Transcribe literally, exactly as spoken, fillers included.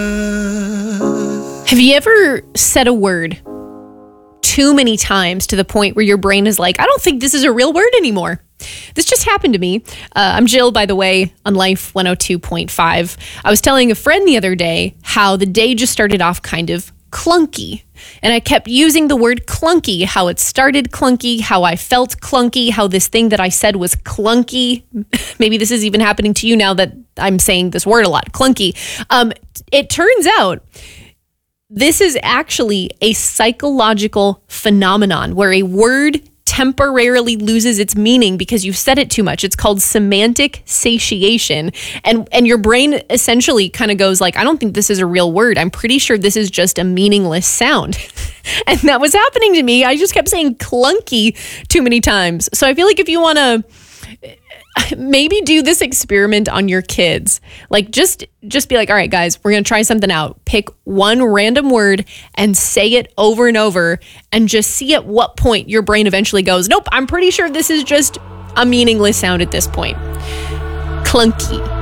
Have you ever said a word too many times to the point where your brain is like, I don't think this is a real word anymore? This just happened to me. Uh, I'm Jill, by the way, on Life one oh two point five. I was telling a friend the other day how the day just started off kind of clunky. And I kept using the word clunky, how it started clunky, how I felt clunky, how this thing that I said was clunky. Maybe this is even happening to you now that I'm saying this word a lot, clunky. Um, it turns out this is actually a psychological phenomenon where a word temporarily loses its meaning because you've said it too much. It's called semantic satiation. And and your brain essentially kind of goes like, I don't think this is a real word. I'm pretty sure this is just a meaningless sound. And that was happening to me. I just kept saying clunky too many times. So I feel like if you want to maybe do this experiment on your kids, like just just be like, all right, guys, we're going to try something out. Pick one random word and say it over and over and just see at what point your brain eventually goes, nope, I'm pretty sure this is just a meaningless sound at this point. Clunky.